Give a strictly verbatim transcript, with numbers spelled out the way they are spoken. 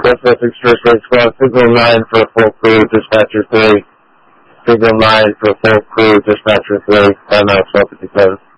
West Essex First Aid Squad, Signal nine for a full crew, Dispatcher three. Signal nine for a full crew, Dispatcher three. Time out, twelve fifty-seven.